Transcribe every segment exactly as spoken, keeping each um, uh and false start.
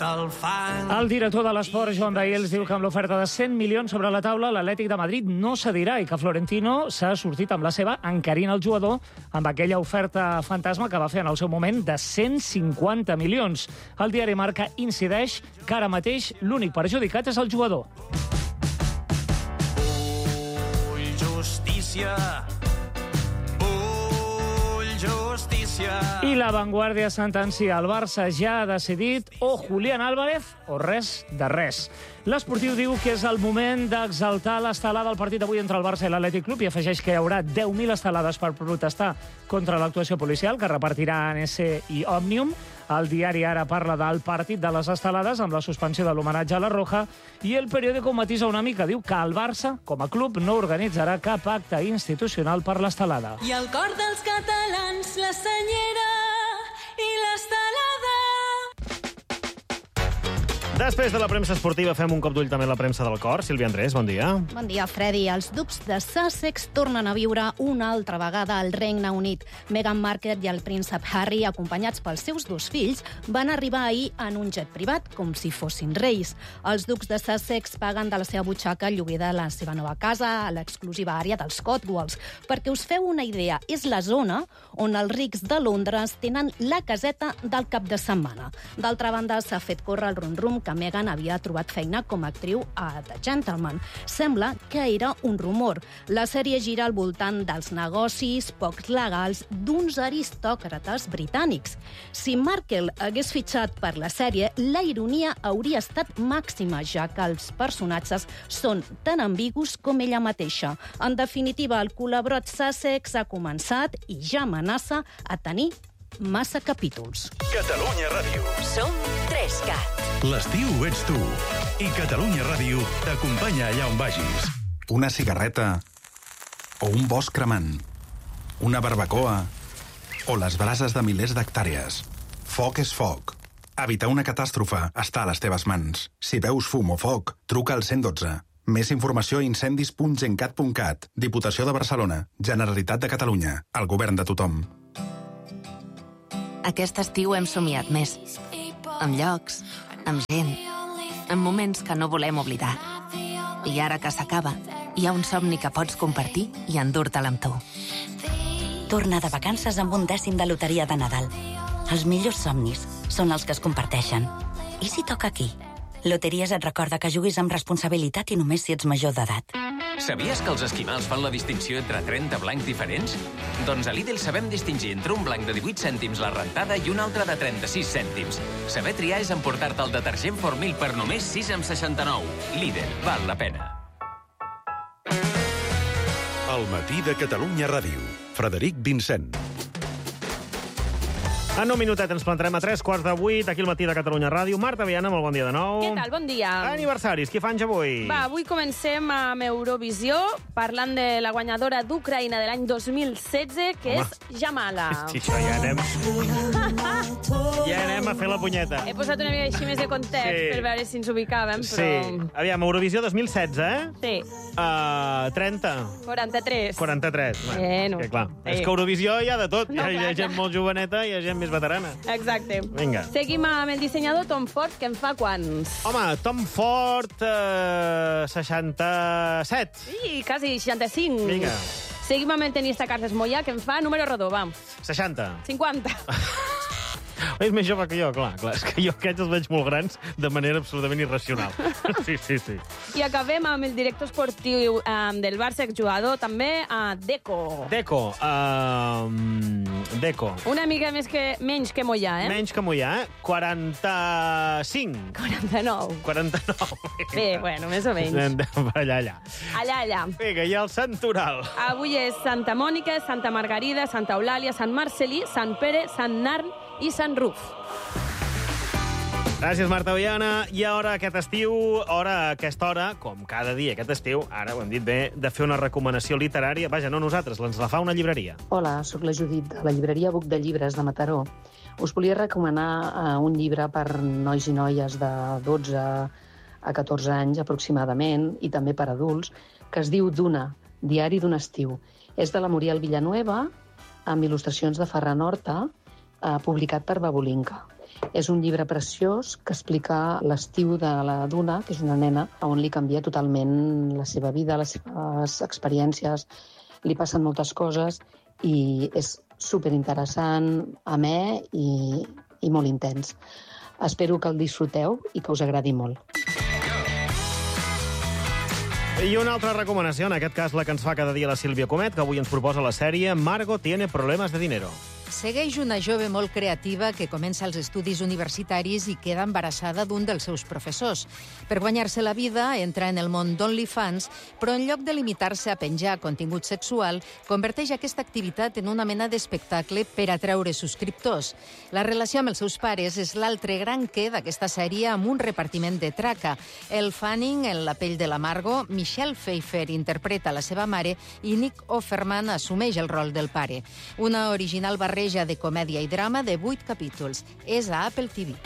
El director de l'esport, Joan Dails, diu que amb l'oferta de cent milions sobre la taula, l'Atlètic de Madrid no cedirà i que Florentino s'ha sortit amb la seva encarint el jugador amb aquella oferta fantasma que va fer en el seu moment de cent cinquanta milions. El diari Marca incideix que ara mateix l'únic perjudicat és el jugador. Vull justícia. Vull justícia. I la Vanguardia sentencia: el Barça ja ha decidit o Julián Álvarez o res de res. L'Esportiu diu que és el moment d'exaltar l'estelada del partit d'avui entre el Barça i l'Atlètic Club i afegeix que hi haurà deu mil estelades per protestar contra l'actuació policial que repartirà A N S i Òmnium. El diari Ara parla del partit de les estelades amb la suspensió de l'homenatge a la Roja i el periòdico matisa una mica. Diu que el Barça, com a club, no organitzarà cap acte institucional per l'estelada. I el cor dels catalans, la senyera i l'estelada. Després de la premsa esportiva fem un cop d'ull també a la premsa del cor. Sílvia Andrés, bon dia. Bon dia, Freddy. Els ducs de Sussex tornen a viure una altra vegada al Regne Unit. Meghan Markle i el príncep Harry, acompanyats pels seus dos fills, van arribar ahir en un jet privat, com si fossin reis. Els ducs de Sussex paguen de la seva butxaca el lloguer de la seva nova casa a l'exclusiva àrea dels Cotswolds. Perquè us feu una idea, és la zona on els rics de Londres tenen la caseta del cap de setmana. D'altra banda, s'ha fet córrer el rum-rum que Meghan havia trobat feina com a actriu a The Gentleman. Sembla que era un rumor. La sèrie gira al voltant dels negocis pocs legals d'uns aristòcrates britànics. Si Markle hagués fitxat per la sèrie, la ironia hauria estat màxima, ja que els personatges són tan ambigus com ella mateixa. En definitiva, el col·laborat Sussex ha començat i ja amenaça a tenir massa capítols. Catalunya Ràdio. Som tres cat. L'estiu ets tu. I Catalunya Ràdio t'acompanya allà on vagis. Una cigarreta o un bosc cremant, una barbacoa o les brases de milers d'hectàrees. Foc és foc. Evitar una catàstrofe està a les teves mans. Si veus fum o foc, truca al cent i dotze. Més informació a incendis punt gencat punt cat. Diputació de Barcelona. Generalitat de Catalunya. El govern de tothom. Aquest estiu hem somiat més. Amb llocs, amb gent, amb moments que no volem oblidar. I ara que s'acaba, hi ha un somni que pots compartir i endur-te'l amb tu. Torna de vacances amb un dècim de loteria de Nadal. Els millors somnis són els que es comparteixen. I si toca aquí? Loteries et recorda que juguis amb responsabilitat i només si ets major d'edat. Sabies que els esquimals fan la distinció entre trenta blancs diferents? Doncs a Lidl sabem distingir entre un blanc de divuit cèntims la rentada i un altre de trenta-sis cèntims. Saber triar és emportar-te el detergent Formil per només sis coma seixanta-nou. Lidl, val la pena. El matí de Catalunya Ràdio. Frederic Vincent. En un minutet ens plantarem a tres quarts de vuit, aquí al matí de Catalunya Ràdio. Marta Viana, molt bon dia de nou. Què tal? Bon dia. Aniversaris, qui fa anys avui? Va, avui comencem amb Eurovisió, parlant de la guanyadora d'Ucraïna de l'any dos mil setze, que Home. és Jamala. Sí, això ja anem... ja anem a fer la punyeta. He posat una mica així més de context sí. per veure si ens ubicàvem, però... Sí. Aviam, Eurovisió dos mil setze, eh? Sí. Uh, trenta. quaranta-tres. quaranta-tres. Bueno. Que clar, sí. és que Eurovisió hi ha de tot. No, hi, ha, hi ha gent molt joveneta i hi ha gent més veterana. Exacte. Vinga. Seguim amb el dissenyador Tom Ford, que en fa quants? Home, Tom Ford, eh, seixanta-set. Sí, quasi seixanta-cinc. Vinga. Seguim amb el tenista Carles Moyà, que en fa número rodó, va. seixanta. cinquanta. És més jove que jo, clar, clar. És que jo aquests els veig molt grans de manera absolutament irracional. Sí, sí, sí. I acabem amb el director esportiu um, del Barça, exjugador també, uh, Deco. Deco. Uh, Deco. Una mica més que, menys que Moyà, eh? Menys que Moyà, eh? quaranta-cinc. quaranta-nou. quaranta-nou. Bé, bueno, més o menys. Allà, allà. Allà, allà. Vinga, i el Santoral. Avui és Santa Mònica, Santa Margarida, Santa Eulàlia, Sant Marcelí, Sant Pere, Sant Narn i Sant Ruf. Gràcies, Marta Viana. I ara, aquest estiu, hora a aquesta hora, com cada dia aquest estiu, ara ho hem dit bé, de fer una recomanació literària. Vaja, no nosaltres, ens la fa una llibreria. Hola, sóc la Judit, de la llibreria Buc de Llibres de Mataró. Us volia recomanar uh, un llibre per nois i noies de dotze a catorze anys aproximadament, i també per adults, que es diu Duna, diari d'un estiu. És de la Muriel Villanueva, amb il·lustracions de Ferran Horta, eh, publicat per Babulinka. És un llibre preciós que explica l'estiu de la Duna, que és una nena, on li canvia totalment la seva vida, les seves experiències, li passen moltes coses i és superinteressant, amè i, i molt intens. Espero que el disfruteu i que us agradi molt. I una altra recomanació, en aquest cas la que ens fa cada dia la Sílvia Comet, que avui ens proposa la sèrie Margot tiene problemas de dinero. Segueix una jove molt creativa que comença els estudis universitaris i queda embarassada d'un dels seus professors. Per guanyar-se la vida, entra en el món d'OnlyFans, però en lloc de limitar-se a penjar contingut sexual, converteix aquesta activitat en una mena d'espectacle per atreure subscriptors. La relació amb els seus pares és l'altre gran què d'aquesta sèrie amb un repartiment de traca. Elle Fanning, en la pell de la Margot, Michelle Pfeiffer interpreta la seva mare i Nick Offerman assumeix el rol del pare. Una original barreja de comèdia i drama de vuit capítols. És a Apple T V.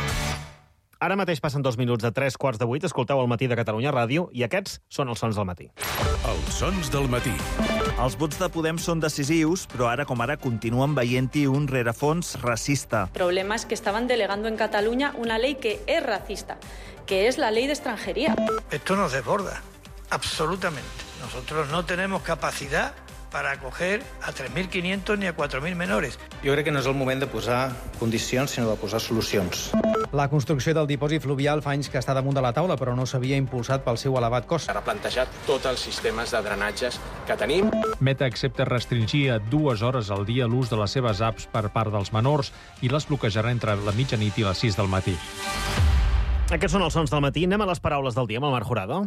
Ara mateix passen dos minuts de tres quarts de vuit. Escolteu el Matí de Catalunya Ràdio i aquests són els sons del matí. Els sons del matí. Els vots de Podem són decisius, però ara com ara continuen veient-hi un rerefons racista. Problemas que estaban delegando en Cataluña una ley que es racista, que es la ley de extranjería. Esto nos desborda, absolutamente. Nosotros no tenemos capacidad para acoger a tres mil quinientos ni a quatre mil menores. Jo crec que no és el moment de posar condicions, sinó de posar solucions. La construcció del dipòsit fluvial fa anys que està damunt de la taula, però no s'havia impulsat pel seu elevat cost. S'ha replantejat tots els sistemes de drenatges que tenim. Meta accepta restringir a dues hores al dia l'ús de les seves apps per part dels menors i les bloquejarà entre la mitjanit i les sis del matí. Aquests són els sons del matí. Anem a les paraules del dia amb el Marc Jurado.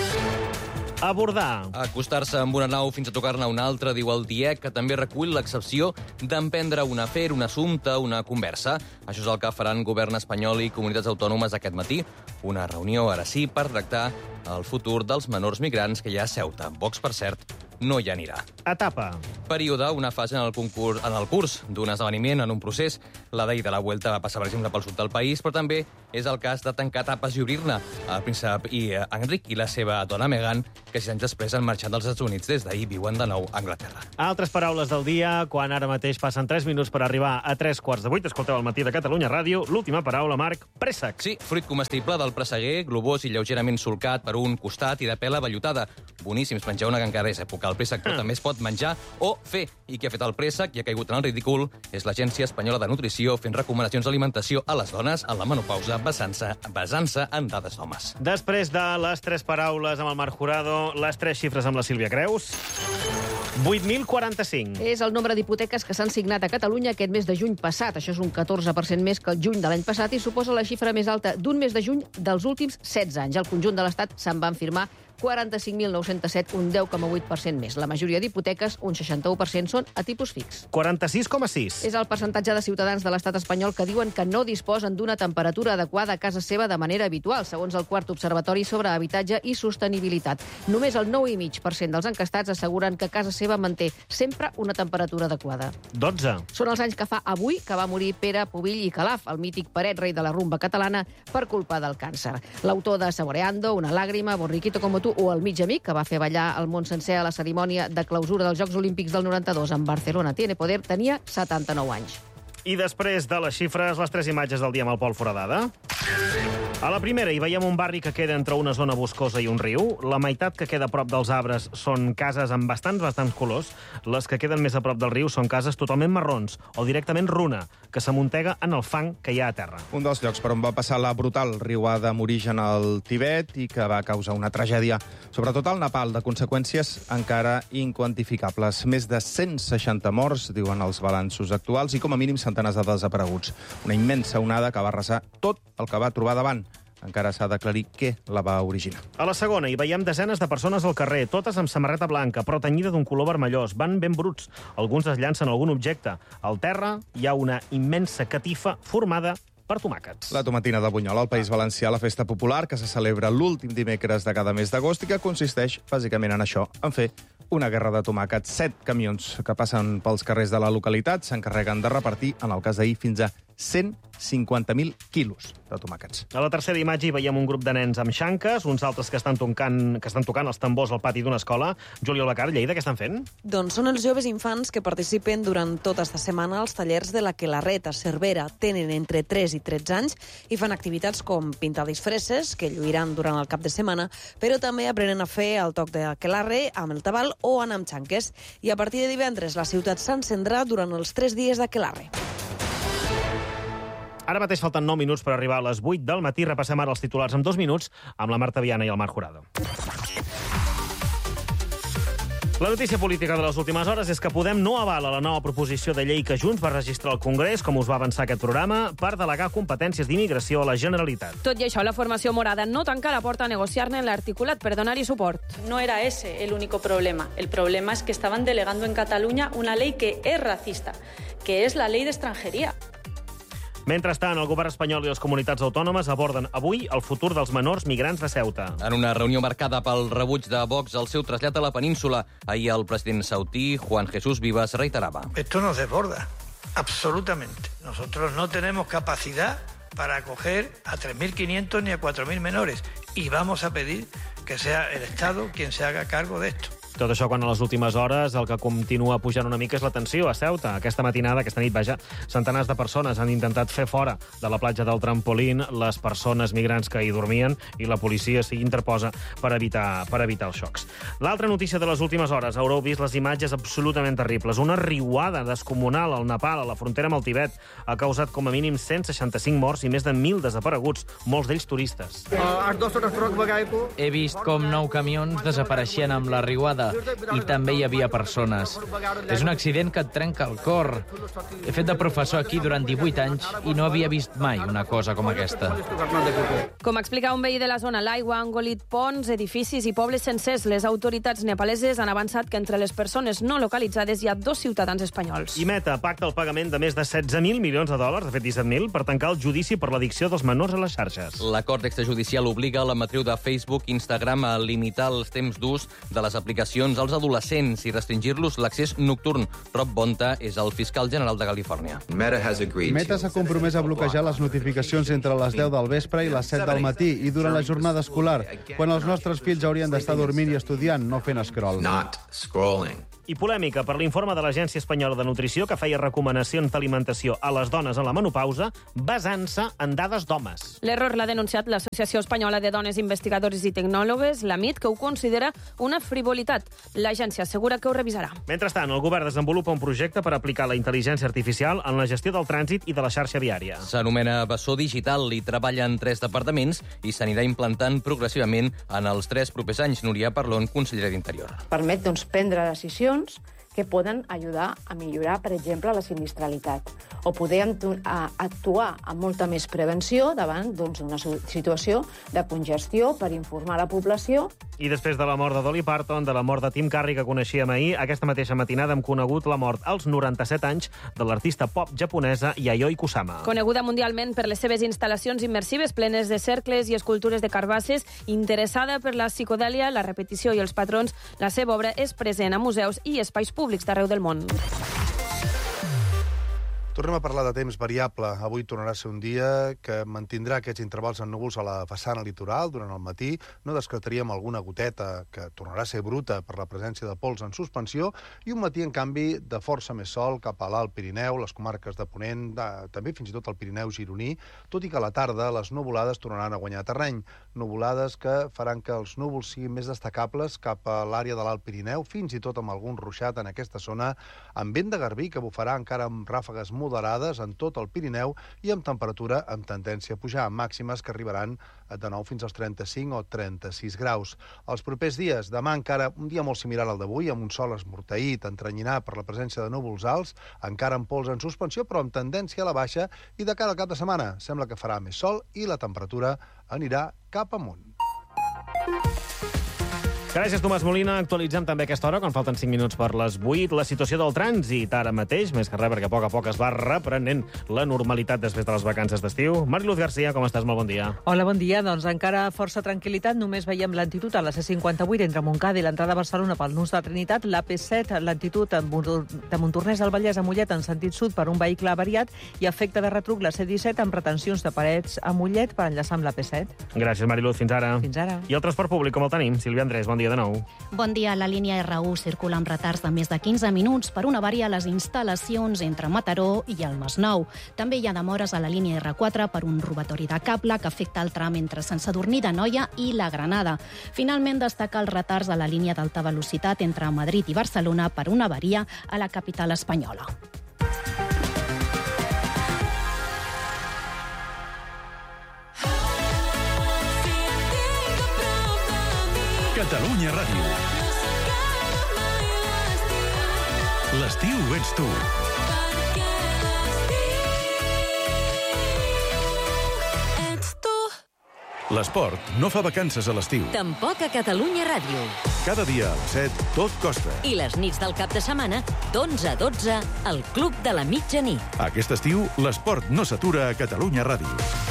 Abordar. Acostar-se amb una nau fins a tocar-ne una altra, diu el DIEC, que també recull l'excepció d'emprendre un afer, un assumpte, una conversa. Això és el que faran govern espanyol i comunitats autònomes aquest matí. Una reunió, ara sí, per tractar el futur dels menors migrants que hi ha a Ceuta. Vox, per cert, no hi anirà. Etapa. Període, una fase en el, concurs, en el curs d'un esdeveniment, en un procés. La d'ahir de la Vuelta va passar, per exemple, pel sud del país, però també és el cas de tancar etapes i obrir-ne. El príncep i Enric i la seva dona Meghan, que sis anys després han marxat dels Estats Units, des d'ahir viuen de nou a Anglaterra. Altres paraules del dia, quan ara mateix passen tres minuts per arribar a tres quarts de vuit. Escolteu el Matí de Catalunya Ràdio. L'última paraula, Marc, préssec. Sí, fruit comestible del presseguer, globós i lleugerament solcat per un costat i de pela vellutada. Boníssims, menjar una que encara és època. El préssec però també es pot menjar o fer. I qui ha fet el préssec i ha caigut en el ridícul és l'Agència Espanyola de Nutrició fent recomanacions d'alimentació a les dones en la menopausa basant-se basant-se en dades d'homes. Després de les tres paraules amb el Marc Jurado, les tres xifres amb la Sílvia Creus. vuit mil quaranta-cinc. És el nombre d'hipoteques que s'han signat a Catalunya aquest mes de juny passat. Això és un catorze per cent més que el juny de l'any passat i suposa la xifra més alta d'un mes de juny dels últims setze anys. Al conjunt de l'Estat se'n van firmar quaranta-cinc mil nou-cents set, un deu coma vuit per cent més. La majoria d'hipoteques, un seixanta-u per cent, són a tipus fix. quaranta-sis coma sis. És el percentatge de ciutadans de l'estat espanyol que diuen que no disposen d'una temperatura adequada a casa seva de manera habitual, segons el quart observatori sobre habitatge i sostenibilitat. Només el nou coma cinc per cent dels encastats asseguren que casa seva manté sempre una temperatura adequada. dotze. Són els anys que fa avui que va morir Pere Pubill i Calaf, el mític paret rei de la rumba catalana, per culpa del càncer. L'autor de Saboreando, Una làgrima, Borriquito como tú o El mig amic, que va fer ballar el món sencer a la cerimònia de clausura dels Jocs Olímpics del noranta-dos en Barcelona Tiene Poder, tenia setanta-nou anys. I després de les xifres, les tres imatges del dia amb el Pol Foradada. A la primera hi veiem un barri que queda entre una zona boscosa i un riu. La meitat que queda a prop dels arbres són cases amb bastants, bastants colors. Les que queden més a prop del riu són cases totalment marrons o directament runa, que s'amuntega en el fang que hi ha a terra. Un dels llocs per on va passar la brutal riuada amb origen al Tibet i que va causar una tragèdia, sobretot al Nepal, de conseqüències encara inquantificables. Més de cent seixanta morts, diuen els balanços actuals, i com a mínim centenars de desapareguts. Una immensa onada que va arrasar tot el que va trobar davant. Encara s'ha d'aclarir què la va originar. A la segona hi veiem desenes de persones al carrer, totes amb samarreta blanca, però tenyida d'un color vermellós. Van ben bruts. Alguns es llancen algun objecte. Al terra hi ha una immensa catifa formada per tomàquets. La tomatina de Bunyola, al País Valencià, la festa popular que se celebra l'últim dimecres de cada mes d'agost i que consisteix bàsicament en això, en fer una guerra de tomàquets. Set camions que passen pels carrers de la localitat s'encarreguen de repartir, en el cas d'ahir, fins a cent cinquanta mil quilos de tomàquets. A la tercera imatge hi veiem un grup de nens amb xanques, uns altres que estan tocant, que estan tocant els tambors al pati d'una escola. Juli Albacar, Lleida, què estan fent? Doncs són els joves infants que participen durant tota esta setmana als tallers de l'Aquelarret a Cervera. Tenen entre tres i tretze anys i fan activitats com pintar disfresses, que lluiran durant el cap de setmana, però també aprenen a fer el toc d'Aquelarre amb el tabal o anar amb xanques. I a partir de divendres la ciutat s'encendrà durant els tres dies d'Aquelarre. Ara mateix falten nou minuts per arribar a les vuit del matí. Repassem ara els titulars en dos minuts amb la Marta Viana i el Marc Jurado. La notícia política de les últimes hores és que Podem no avala la nova proposició de llei que Junts va registrar al Congrés, com us va avançar aquest programa, per delegar competències d'immigració a la Generalitat. Tot i això, la formació morada no tanca la porta a negociar-ne l'articulat per donar-hi suport. No era ese el único problema. El problema es que estaban delegando en Cataluña una ley que es racista, que es la ley de extranjería. Mentrestant, el govern espanyol i les comunitats autònomes aborden avui el futur dels menors migrants de Ceuta. En una reunió marcada pel rebuig de Vox al seu trasllat a la península, ahir el president saudí, Juan Jesús Vivas, reiterava. Esto nos desborda, absolutamente. Nosotros no tenemos capacidad para acoger a tres mil quinientos ni a cuatro mil menores y vamos a pedir que sea el Estado quien se haga cargo de esto. Tot això quan a les últimes hores el que continua pujant una mica és la tensió a Ceuta. Aquesta matinada, aquesta nit, vaja, centenars de persones han intentat fer fora de la platja del Trampolín les persones migrants que hi dormien i la policia s'hi interposa per evitar, per evitar els xocs. L'altra notícia de les últimes hores, haureu vist les imatges absolutament terribles. Una riuada descomunal al Nepal, a la frontera amb el Tibet, ha causat com a mínim cent seixanta-cinc morts i més de mil desapareguts, molts d'ells turistes. He vist com nou camions desapareixien amb la riuada i també hi havia persones. És un accident que et trenca el cor. He fet de professor aquí durant divuit anys i no havia vist mai una cosa com aquesta. Com explica un veí de la zona, l'aigua ha engolit ponts, edificis i pobles sencers. Les autoritats nepaleses han avançat que entre les persones no localitzades hi ha dos ciutadans espanyols. I Meta pacta el pagament de més de setze mil milions de dòlars, de fet disset mil, per tancar el judici per l'addicció dels menors a les xarxes. L'acord extrajudicial obliga la matriu de Facebook i Instagram a limitar els temps d'ús de les aplicacions als adolescents i restringir-los l'accés nocturn. Rob Bonta és el fiscal general de Califòrnia. Meta s'ha compromès a bloquejar les notificacions entre les deu del vespre i les set del matí i durant la jornada escolar, quan els nostres fills haurien d'estar dormint i estudiant, no fent scroll. I polèmica per l'informe de l'Agència Espanyola de Nutrició que feia recomanacions d'alimentació a les dones en la menopausa basant-se en dades d'homes. L'error l'ha denunciat l'Associació Espanyola de Dones Investigadores i Tecnòlogues, l'A M I T, que ho considera una frivolitat. L'agència assegura que ho revisarà. Mentrestant, el govern desenvolupa un projecte per aplicar la intel·ligència artificial en la gestió del trànsit i de la xarxa viària. S'anomena Bessó Digital i treballa en tres departaments i s'anirà implantant progressivament en els tres propers anys. Núria Parlon, consellera d'Interior. Permet doncs, prendre decisions que poden ajudar a millorar, per exemple, la sinistralitat o poder actuar amb molta més prevenció davant d'una situació de congestió per informar la població. I després de la mort de Dolly Parton, de la mort de Tim Curry, que coneixíem ahir, aquesta mateixa matinada hem conegut la mort als noranta-set anys de l'artista pop japonesa Yayoi Kusama. Coneguda mundialment per les seves instal·lacions immersives plenes de cercles i escultures de carbasses, interessada per la psicodèlia, la repetició i els patrons, la seva obra és present a museus i espais públics d'arreu del món. Tornem a parlar de temps variable. Avui tornarà a ser un dia que mantindrà aquests intervals en núvols a la façana litoral durant el matí. No descartaríem alguna goteta que tornarà a ser bruta per la presència de pols en suspensió i un matí, en canvi, de força més sol cap a l'Alt Pirineu, les comarques de Ponent, de, també fins i tot el Pirineu gironí, tot i que a la tarda les nuvolades tornaran a guanyar terreny. Nuvolades que faran que els núvols siguin més destacables cap a l'àrea de l'Alt Pirineu, fins i tot amb algun ruixat en aquesta zona, amb vent de garbí que bufarà encara amb ràfegues moderades en tot el Pirineu i amb temperatura amb tendència a pujar, amb màximes que arribaran de nou fins als trenta-cinc o trenta-sis graus. Els propers dies, demà encara un dia molt similar al d'avui, amb un sol esmorteït, entrenyinat per la presència de núvols alts, encara amb pols en suspensió, però amb tendència a la baixa, i de cara al cap de setmana sembla que farà més sol i la temperatura anirà cap amunt. Gràcies, Tomàs Molina. Actualitzem també a aquesta hora, quan falten cinc minuts per les vuit, la situació del trànsit ara mateix, més que res perquè a poc a poc es va reprenent la normalitat després de les vacances d'estiu. Mariluz García, com estàs? Molt bon dia. Hola, bon dia. Doncs encara força tranquil·litat. Només veiem lentitud a la C cinquanta-vuit entre Montcada i l'entrada a Barcelona pel nus de Trinitat, la P set, lentitud de Montornès del Vallès a Mollet en sentit sud per un vehicle avariat i efecte de retruc la C disset amb retencions de Parets a Mollet per enllaçar amb la P set. Gràcies, Mariluz. Fins ara. Fins ara. I el transport públic, com el tenim? Sílvia Andrés, bon dia de nou. Bon dia. La línia R u circula amb retards de més de quinze minuts per una avaria a les instal·lacions entre Mataró i el Masnou. També hi ha demores a la línia R quatre per un robatori de cable que afecta el tram entre Sant Sadurní d'Anoia i la Granada. Finalment, destaca els retards a la línia d'alta velocitat entre Madrid i Barcelona per una avaria a la capital espanyola. Catalunya Ràdio. L'estiu ets tu. L'esport no fa vacances a l'estiu. Tampoc a Catalunya Ràdio. Cada dia a les set, tot costa. I les nits del cap de setmana, d'onze a dotze, al Club de la Mitjanit. Aquest estiu, l'esport no s'atura a Catalunya Ràdio.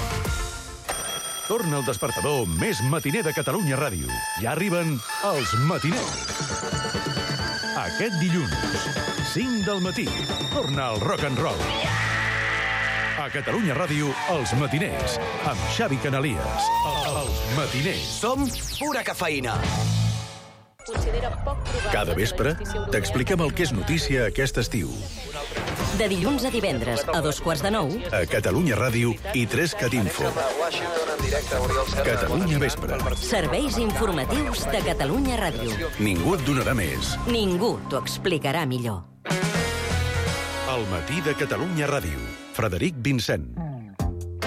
Torna el despertador més matiner de Catalunya Ràdio. Ja arriben els matiners. Aquest dilluns, cinc del matí, torna el rock and roll. A Catalunya Ràdio, els matiners, amb Xavi Canalies. Els matiners. Som pura cafeïna. Cada vespre t'expliquem el que és notícia aquest estiu. De dilluns a divendres, a dos quarts de nou. A Catalunya Ràdio i tres cat info. Catalunya Vespre. Serveis informatius de Catalunya Ràdio. Ningú et donarà més. Ningú t'ho explicarà millor. El matí de Catalunya Ràdio. Frederic Vincent.